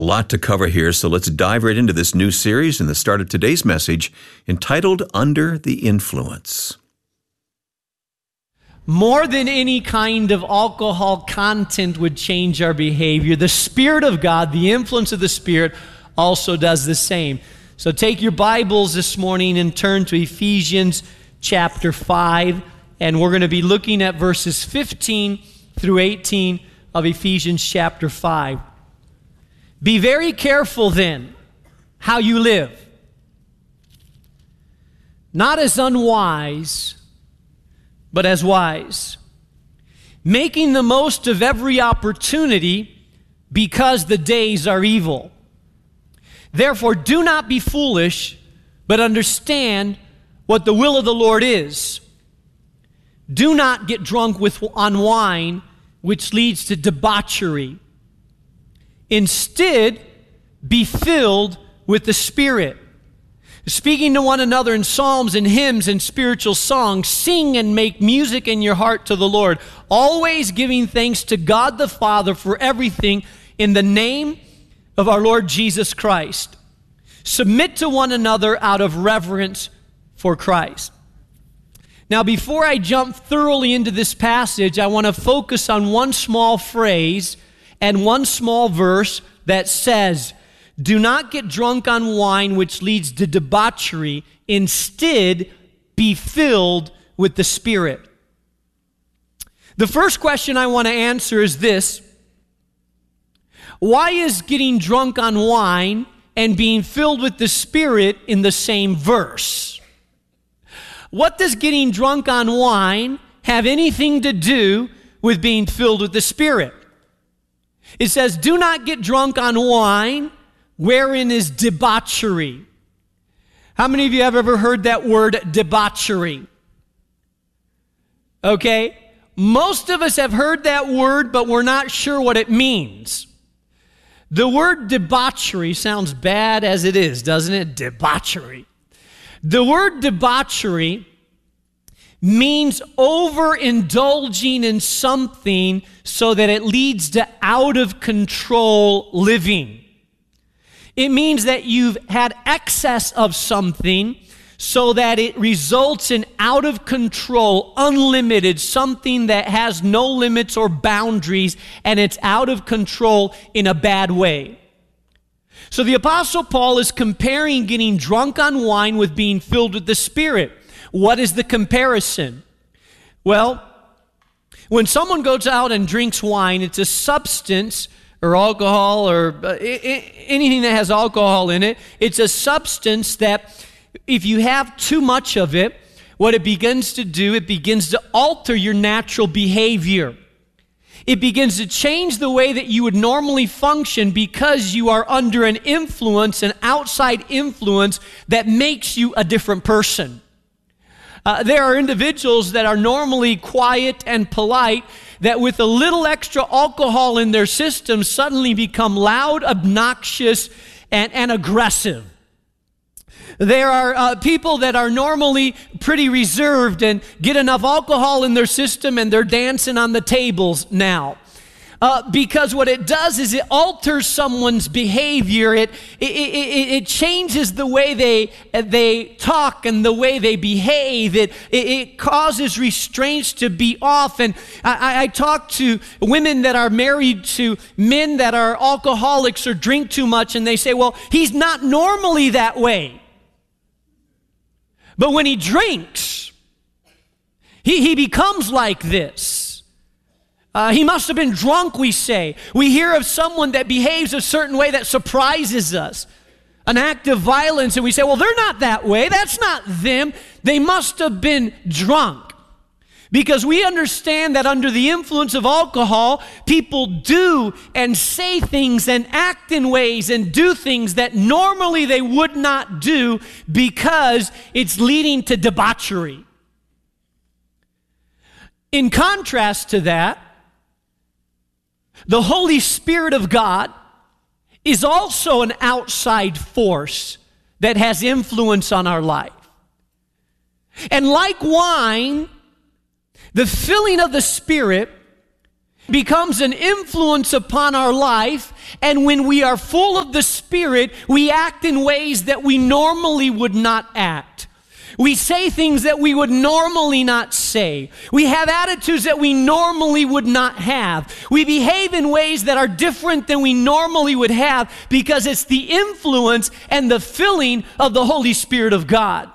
A lot to cover here, so let's dive right into this new series and the start of today's message entitled Under the Influence. More than any kind of alcohol content would change our behavior, the Spirit of God, the influence of the Spirit, also does the same. So take your Bibles this morning and turn to Ephesians chapter 5, and we're going to be looking at verses 15 through 18 of Ephesians chapter 5. Be very careful then how you live, not as unwise, but as wise, making the most of every opportunity because the days are evil. Therefore, do not be foolish, but understand what the will of the Lord is. Do not get drunk on wine, which leads to debauchery. Instead, be filled with the Spirit, speaking to one another in psalms and hymns and spiritual songs. Sing and make music in your heart to the Lord, always giving thanks to God the Father for everything in the name of our Lord Jesus Christ. Submit to one another out of reverence for Christ. Now, before I jump thoroughly into this passage, I want to focus on one small phrase and one small verse that says, do not get drunk on wine, which leads to debauchery. Instead, be filled with the Spirit. The first question I want to answer is this: why is getting drunk on wine and being filled with the Spirit in the same verse? What does getting drunk on wine have anything to do with being filled with the Spirit? It says, do not get drunk on wine, wherein is debauchery. How many of you have ever heard that word debauchery? Okay, most of us have heard that word, but we're not sure what it means. The word debauchery sounds bad as it is, doesn't it? Debauchery. The word debauchery means overindulging in something so that it leads to out of control living. It means that you've had excess of something so that it results in out of control, unlimited, something that has no limits or boundaries, and it's out of control in a bad way. So the Apostle Paul is comparing getting drunk on wine with being filled with the Spirit. What is the comparison? Well, when someone goes out and drinks wine, it's a substance or alcohol or anything that has alcohol in it. It's a substance that if you have too much of it, what it begins to do, it begins to alter your natural behavior. It begins to change the way that you would normally function because you are under an influence, an outside influence that makes you a different person. There are individuals that are normally quiet and polite that with a little extra alcohol in their system suddenly become loud, obnoxious, and aggressive. There are people that are normally pretty reserved and get enough alcohol in their system and they're dancing on the tables now. Because what it does is it alters someone's behavior. It changes the way they talk and the way they behave. It causes restraints to be off. And I talk to women that are married to men that are alcoholics or drink too much, and they say, well, he's not normally that way. But when he drinks, he becomes like this. He must have been drunk, we say. We hear of someone that behaves a certain way that surprises us, an act of violence, and we say, well, they're not that way. That's not them. They must have been drunk. Because we understand that under the influence of alcohol, people do and say things and act in ways and do things that normally they would not do because it's leading to debauchery. In contrast to that, the Holy Spirit of God is also an outside force that has influence on our life. And like wine, the filling of the Spirit becomes an influence upon our life, and when we are full of the Spirit, we act in ways that we normally would not act. We say things that we would normally not say. We have attitudes that we normally would not have. We behave in ways that are different than we normally would have because it's the influence and the filling of the Holy Spirit of God.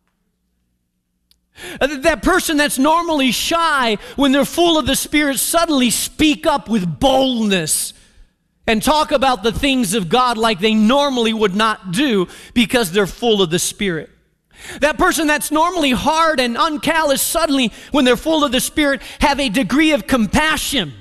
That person that's normally shy, when they're full of the Spirit, suddenly speak up with boldness and talk about the things of God like they normally would not do because they're full of the Spirit. That person that's normally hard and uncallous, suddenly, when they're full of the Spirit, have a degree of compassion,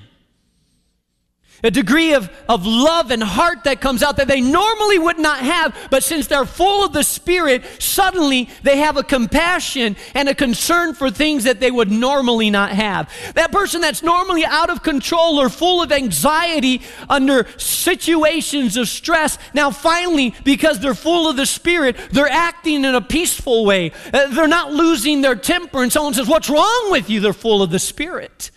a degree of love and heart that comes out that they normally would not have, but since they're full of the Spirit, suddenly they have a compassion and a concern for things that they would normally not have. That person that's normally out of control or full of anxiety under situations of stress, now finally, because they're full of the Spirit, they're acting in a peaceful way. They're not losing their temper, and someone says, "What's wrong with you?" They're full of the Spirit.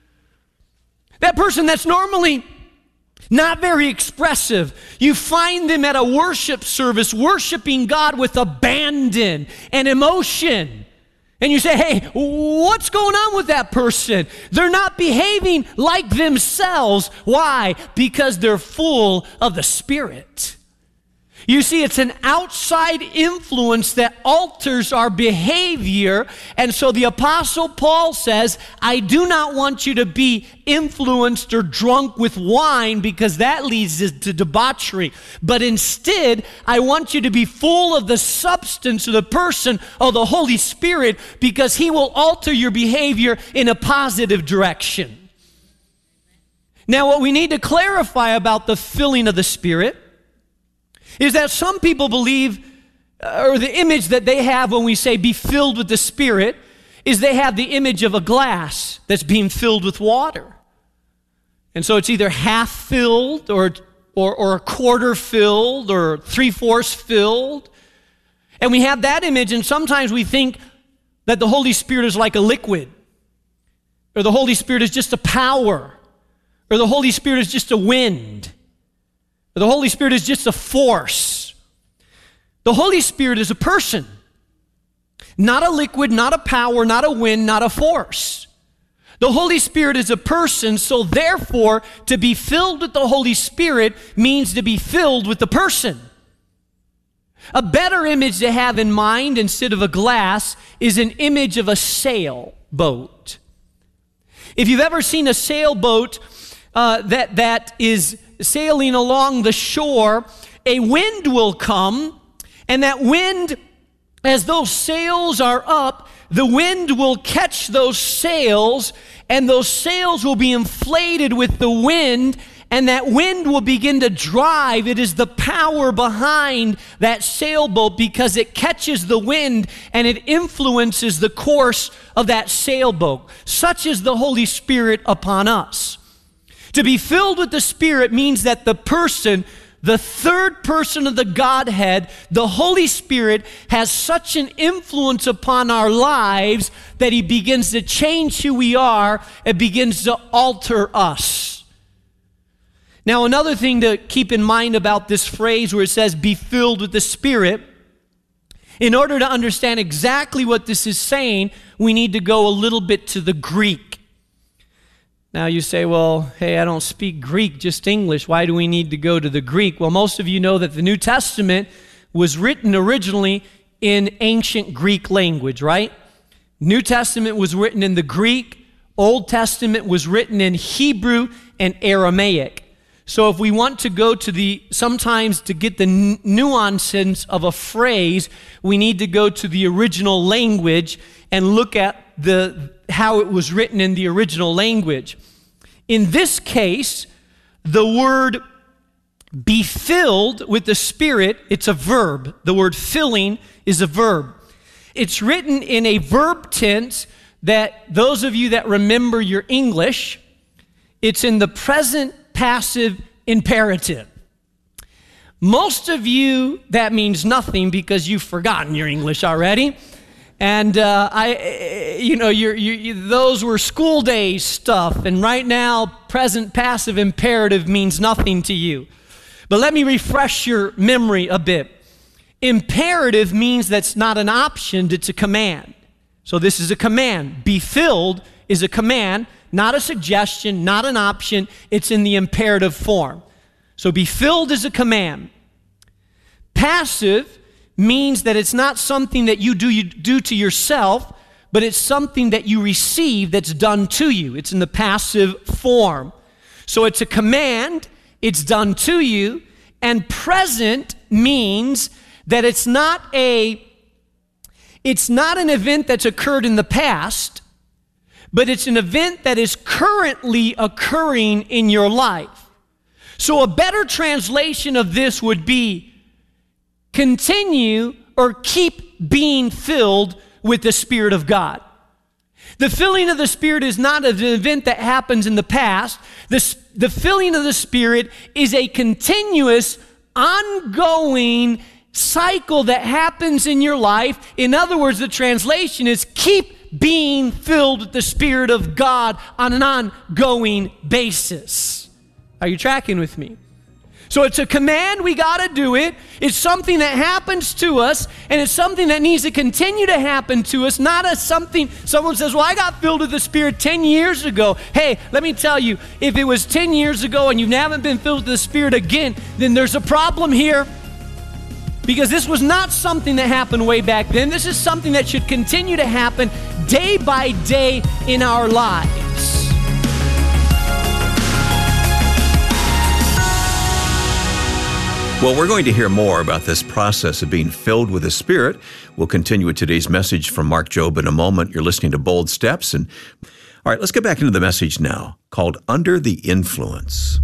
That person that's normally not very expressive, you find them at a worship service worshiping God with abandon and emotion. And you say, "Hey, what's going on with that person?" They're not behaving like themselves. Why? Because they're full of the Spirit. You see, it's an outside influence that alters our behavior. And so the Apostle Paul says, I do not want you to be influenced or drunk with wine because that leads to debauchery. But instead, I want you to be full of the substance of the person of the Holy Spirit because he will alter your behavior in a positive direction. Now, what we need to clarify about the filling of the Spirit is that some people believe, or the image that they have when we say be filled with the Spirit, is they have the image of a glass that's being filled with water. And so it's either half filled or a quarter filled or 3/4 filled. And we have that image, and sometimes we think that the Holy Spirit is like a liquid, or the Holy Spirit is just a power, or the Holy Spirit is just a wind. The Holy Spirit is just a force. The Holy Spirit is a person, not a liquid, not a power, not a wind, not a force. The Holy Spirit is a person, so therefore, to be filled with the Holy Spirit means to be filled with the person. A better image to have in mind instead of a glass is an image of a sailboat. If you've ever seen a sailboat that is sailing along the shore, a wind will come, and that wind, as those sails are up, the wind will catch those sails, and those sails will be inflated with the wind, and that wind will begin to drive. It is the power behind that sailboat because it catches the wind and it influences the course of that sailboat. Such is the Holy Spirit upon us. To be filled with the Spirit means that the person, the third person of the Godhead, the Holy Spirit, has such an influence upon our lives that he begins to change who we are and begins to alter us. Now, another thing to keep in mind about this phrase where it says, be filled with the Spirit, in order to understand exactly what this is saying, we need to go a little bit to the Greek. Now you say, well, hey, I don't speak Greek, just English. Why do we need to go to the Greek? Well, most of you know that the New Testament was written originally in ancient Greek language, right? New Testament was written in the Greek. Old Testament was written in Hebrew and Aramaic. So if we want to go to sometimes to get the nuances of a phrase, we need to go to the original language and look at how it was written in the original language. In this case, the word be filled with the Spirit, it's a verb. The word filling is a verb. It's written in a verb tense that those of you that remember your English, it's in the present passive imperative. Most of you, that means nothing because you've forgotten your English already. And those were school days stuff. And right now, present passive imperative means nothing to you. But let me refresh your memory a bit. Imperative means that's not an option, it's a command. So this is a command. Be filled is a command, not a suggestion, not an option. It's in the imperative form. So be filled is a command. Passive means that it's not something that you do to yourself, but it's something that you receive that's done to you. It's in the passive form. So it's a command, it's done to you, and present means that it's not an event that's occurred in the past, but it's an event that is currently occurring in your life. So a better translation of this would be continue or keep being filled with the Spirit of God. The filling of the Spirit is not an event that happens in the past. The filling of the Spirit is a continuous, ongoing cycle that happens in your life. In other words, the translation is keep being filled with the Spirit of God on an ongoing basis. Are you tracking with me? So it's a command, we got to do it. It's something that happens to us, and it's something that needs to continue to happen to us, not as something someone says, well, I got filled with the Spirit 10 years ago. Hey, let me tell you, if it was 10 years ago and you haven't been filled with the Spirit again, then there's a problem here. Because this was not something that happened way back then. This is something that should continue to happen day by day in our lives. Well, we're going to hear more about this process of being filled with the Spirit. We'll continue with today's message from Mark Jobe in a moment. You're listening to Bold Steps. And all right, let's get back into the message now, called Under the Influence.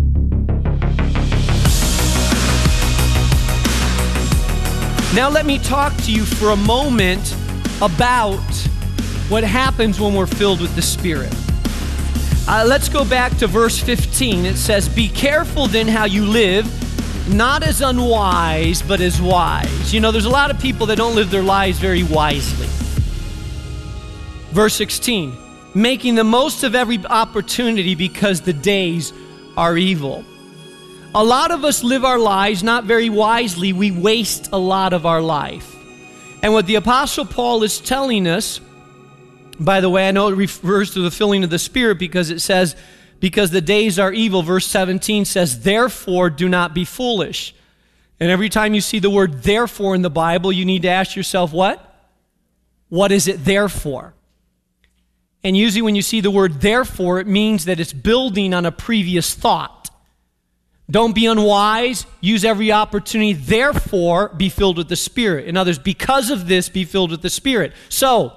Now let me talk to you for a moment about what happens when we're filled with the Spirit. Let's go back to verse 15. It says, "Be careful then how you live, not as unwise, but as wise." You know, there's a lot of people that don't live their lives very wisely. Verse 16, "Making the most of every opportunity because the days are evil." A lot of us live our lives not very wisely. We waste a lot of our life. And what the Apostle Paul is telling us, by the way, I know it refers to the filling of the Spirit because it says, because the days are evil. Verse 17 says, "Therefore do not be foolish." And every time you see the word therefore in the Bible, you need to ask yourself, what? What is it there for? And usually when you see the word therefore, it means that it's building on a previous thought. Don't be unwise, use every opportunity, therefore be filled with the Spirit. In others, because of this, be filled with the Spirit. So,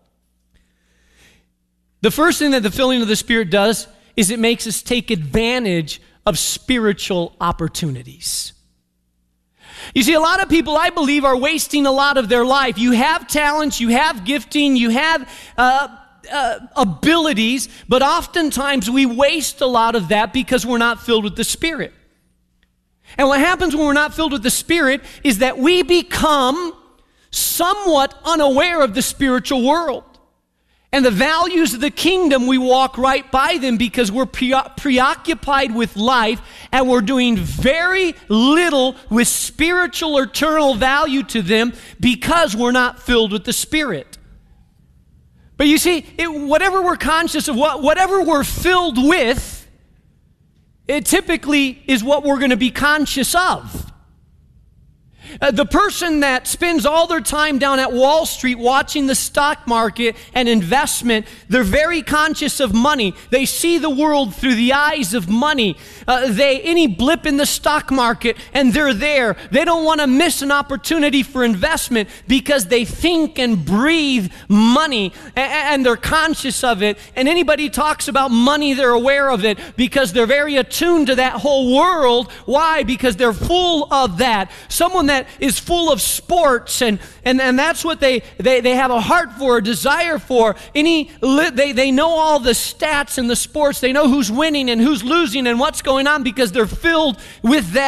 the first thing that the filling of the Spirit does is it makes us take advantage of spiritual opportunities. You see, a lot of people, I believe, are wasting a lot of their life. You have talents, you have gifting, you have abilities, but oftentimes we waste a lot of that because we're not filled with the Spirit. And what happens when we're not filled with the Spirit is that we become somewhat unaware of the spiritual world. And the values of the kingdom, we walk right by them because we're preoccupied with life and we're doing very little with spiritual or eternal value to them because we're not filled with the Spirit. But you see, whatever we're conscious of, whatever we're filled with, it typically is what we're going to be conscious of. The person that spends all their time down at Wall Street watching the stock market and investment, they're very conscious of money. They see the world through the eyes of money. Any blip in the stock market and they're there. They don't want to miss an opportunity for investment because they think and breathe money and they're conscious of it. And anybody talks about money, they're aware of it because they're very attuned to that whole world. Why? Because they're full of that. Someone that is full of sports and that's what they have a heart for, a desire for. They know all the stats in the sports. They know who's winning and who's losing and what's going on because they're filled with that.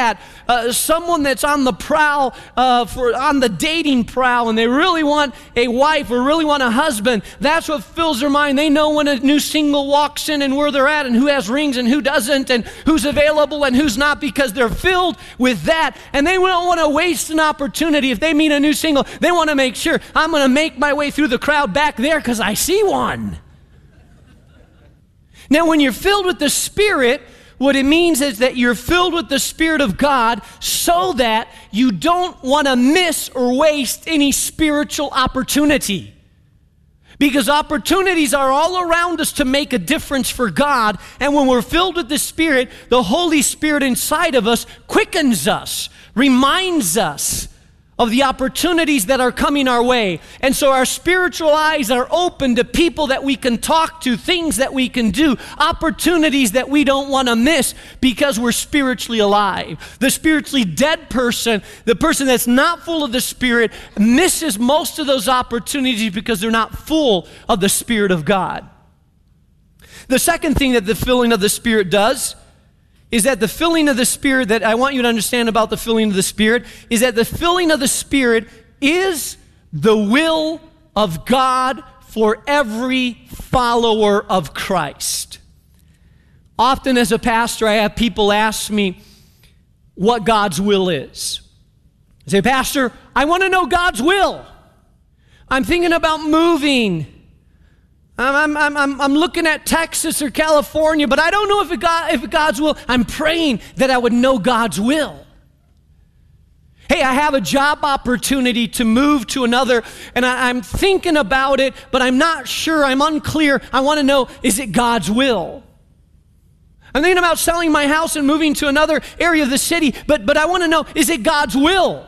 someone that's on the prowl, on the dating prowl, and they really want a wife or really want a husband. That's what fills their mind. They know when a new single walks in and where they're at and who has rings and who doesn't and who's available and who's not, because they're filled with that. And they don't want to waste an opportunity. If they meet a new single, they want to make sure, I'm going to make my way through the crowd back there because I see one. Now, when you're filled with the Spirit, what it means is that you're filled with the Spirit of God so that you don't want to miss or waste any spiritual opportunity. Because opportunities are all around us to make a difference for God. And when we're filled with the Spirit, the Holy Spirit inside of us quickens us, reminds us of the opportunities that are coming our way. And so our spiritual eyes are open to people that we can talk to, things that we can do, opportunities that we don't want to miss because we're spiritually alive. The spiritually dead person, the person that's not full of the Spirit, misses most of those opportunities because they're not full of the Spirit of God. The second thing that the filling of the Spirit does is that the filling of the Spirit, that I want you to understand about the filling of the Spirit, is that the filling of the Spirit is the will of God for every follower of Christ. Often as a pastor, I have people ask me what God's will is. I say, Pastor, I want to know God's will. I'm thinking about moving. I'm looking at Texas or California, but I don't know if God's will. I'm praying that I would know God's will. Hey, I have a job opportunity to move to another, and I'm thinking about it, but I'm not sure. I'm unclear. I want to know, is it God's will? I'm thinking about selling my house and moving to another area of the city, but I want to know, is it God's will?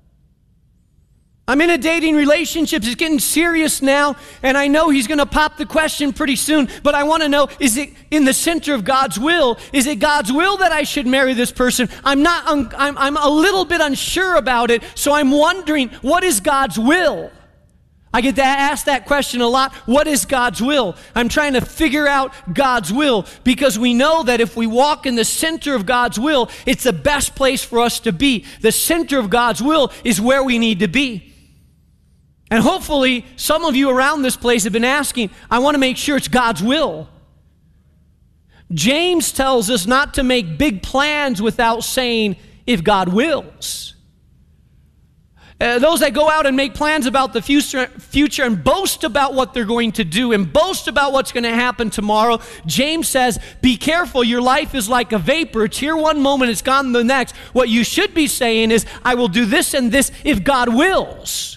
I'm in a dating relationship. It's getting serious now, and I know he's going to pop the question pretty soon, but I want to know, is it in the center of God's will? Is it God's will that I should marry this person? I'm a little bit unsure about it, so I'm wondering, what is God's will? I get to ask that question a lot. What is God's will? I'm trying to figure out God's will, because we know that if we walk in the center of God's will, it's the best place for us to be. The center of God's will is where we need to be. And hopefully, some of you around this place have been asking, I want to make sure it's God's will. James tells us not to make big plans without saying, if God wills. Those that go out and make plans about the future and boast about what they're going to do and boast about what's going to happen tomorrow, James says, be careful. Your life is like a vapor. It's here one moment, it's gone the next. What you should be saying is, I will do this and this if God wills.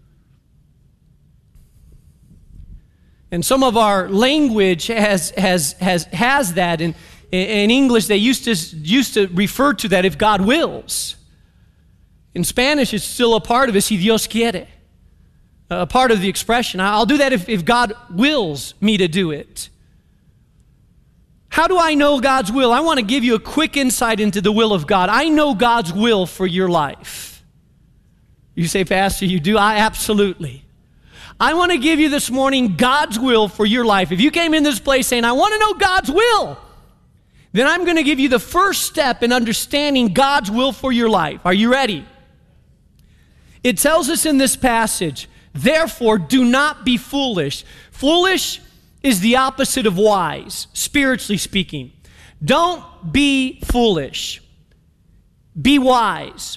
And some of our language has that. In English, they used to refer to that, if God wills. In Spanish, it's still a part of it, si Dios quiere. A part of the expression. I'll do that if God wills me to do it. How do I know God's will? I want to give you a quick insight into the will of God. I know God's will for your life. You say, Pastor, you do? Absolutely. I want to give you this morning God's will for your life. If you came in this place saying, I want to know God's will, then I'm going to give you the first step in understanding God's will for your life. Are you ready? It tells us in this passage, therefore, do not be foolish. Foolish is the opposite of wise, spiritually speaking. Don't be foolish. Be wise.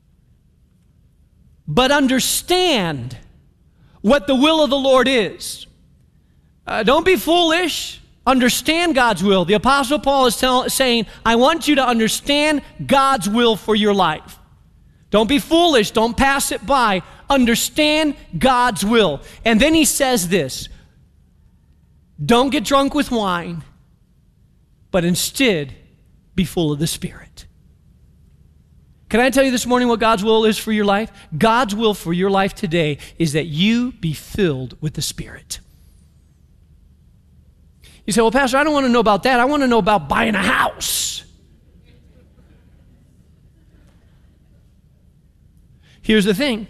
But understand what the will of the Lord is. Don't be foolish. Understand God's will. The Apostle Paul is saying, I want you to understand God's will for your life. Don't be foolish. Don't pass it by. Understand God's will. And then he says this, don't get drunk with wine, but instead be full of the Spirit. Can I tell you this morning what God's will is for your life? God's will for your life today is that you be filled with the Spirit. You say, well, Pastor, I don't want to know about that. I want to know about buying a house. Here's the thing.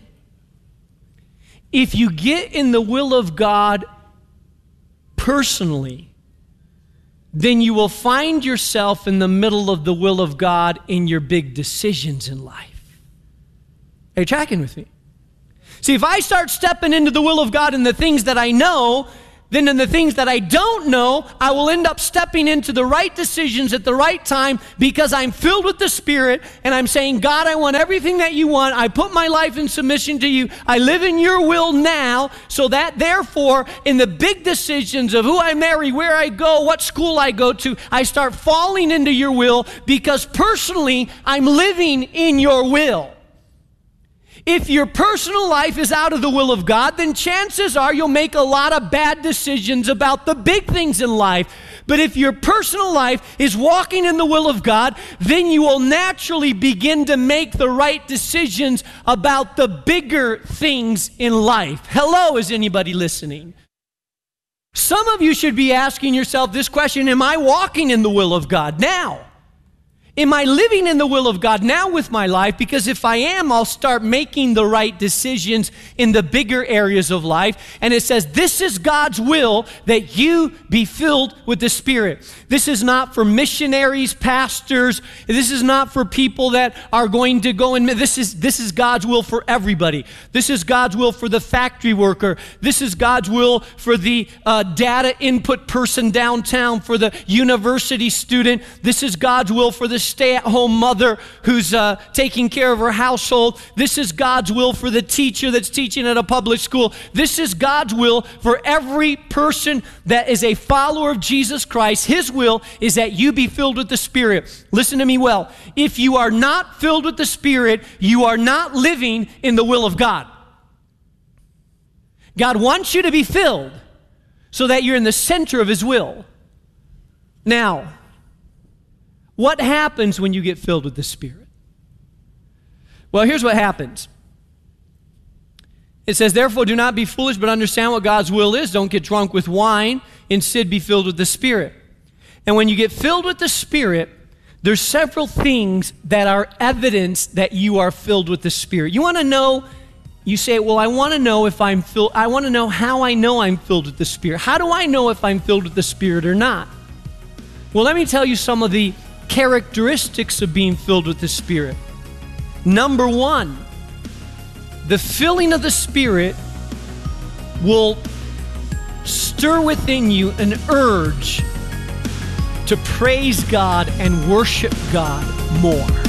If you get in the will of God personally, then you will find yourself in the middle of the will of God in your big decisions in life. Are you tracking with me? See, if I start stepping into the will of God in the things that I know, then in the things that I don't know, I will end up stepping into the right decisions at the right time because I'm filled with the Spirit and I'm saying, God, I want everything that you want. I put my life in submission to you. I live in your will now, so that therefore in the big decisions of who I marry, where I go, what school I go to, I start falling into your will because personally I'm living in your will. If your personal life is out of the will of God, then chances are you'll make a lot of bad decisions about the big things in life. But if your personal life is walking in the will of God, then you will naturally begin to make the right decisions about the bigger things in life. Hello, is anybody listening? Some of you should be asking yourself this question: am I walking in the will of God now? Am I living in the will of God now with my life? Because if I am, I'll start making the right decisions in the bigger areas of life. And it says, this is God's will, that you be filled with the Spirit. This is not for missionaries, pastors. This is not for people that are going to go and this is God's will for everybody. This is God's will for the factory worker. This is God's will for the data input person downtown, for the university student. This is God's will for the stay-at-home mother who's taking care of her household. This is God's will for the teacher that's teaching at a public school. This is God's will for every person that is a follower of Jesus Christ. His will is that you be filled with the Spirit. Listen to me well. If you are not filled with the Spirit, you are not living in the will of God. God wants you to be filled so that you're in the center of His will. Now, what happens when you get filled with the Spirit? Well, here's what happens. It says, therefore, do not be foolish, but understand what God's will is. Don't get drunk with wine. Instead, be filled with the Spirit. And when you get filled with the Spirit, there's several things that are evidence that you are filled with the Spirit. You want to know, you say, well, I want to know if I'm filled. I want to know how I know I'm filled with the Spirit. How do I know if I'm filled with the Spirit or not? Well, let me tell you some of the characteristics of being filled with the Spirit. Number one, the filling of the Spirit will stir within you an urge to praise God and worship God more.